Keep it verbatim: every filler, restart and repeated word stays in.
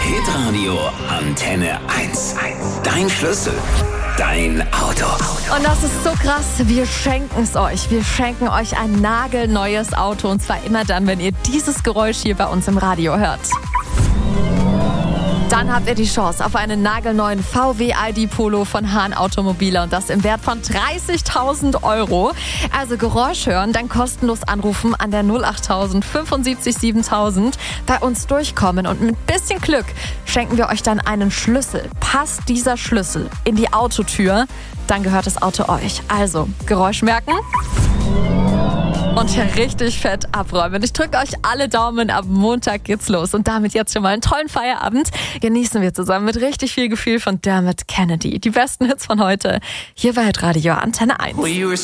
Hitradio Antenne eins. Dein Schlüssel, dein Auto. Und das ist so krass, wir schenken es euch. Wir schenken euch ein nagelneues Auto. Und zwar immer dann, wenn ihr dieses Geräusch hier bei uns im Radio hört. Dann habt ihr die Chance auf einen nagelneuen V W I D Polo von Hahn Automobile und das im Wert von dreißigtausend Euro. Also Geräusch hören, dann kostenlos anrufen an der null acht sieben fünf siebentausend, bei uns durchkommen und mit ein bisschen Glück schenken wir euch dann einen Schlüssel. Passt dieser Schlüssel in die Autotür, dann gehört das Auto euch. Also Geräusch merken und richtig fett abräumen. Ich drücke euch alle Daumen, ab Montag geht's los. Und damit jetzt schon mal einen tollen Feierabend. Genießen wir zusammen mit richtig viel Gefühl von Dermot Kennedy. Die besten Hits von heute hier bei Hitradio Antenne eins.